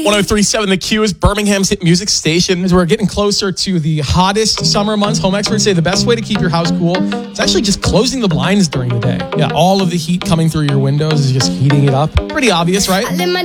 103.7 The Q is Birmingham's hit music station. As we're getting closer to the hottest summer months, home experts say the best way to keep your house cool is actually just closing the blinds during the day. Yeah, all of the heat coming through your windows is just heating it up. Pretty obvious, right?